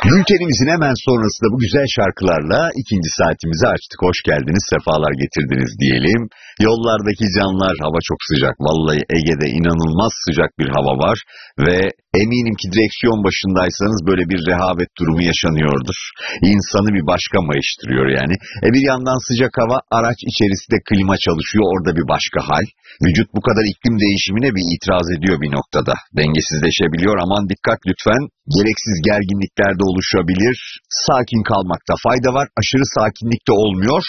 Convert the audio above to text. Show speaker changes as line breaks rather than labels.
Bültenimizin hemen sonrasında bu güzel şarkılarla ikinci saatimizi açtık. Hoş geldiniz, sefalar getirdiniz diyelim. Yollardaki canlar, hava çok sıcak. Vallahi Ege'de inanılmaz sıcak bir hava var ve eminim ki direksiyon başındaysanız böyle bir rehavet durumu yaşanıyordur. İnsanı bir başka mayıştırıyor yani. Bir yandan sıcak hava, araç içerisinde klima çalışıyor, orada bir başka hal. Vücut bu kadar iklim değişimine bir itiraz ediyor bir noktada. Dengesizleşebiliyor, aman dikkat lütfen. Gereksiz gerginlikler de oluşabilir. Sakin kalmakta fayda var. Aşırı sakinlik de olmuyor.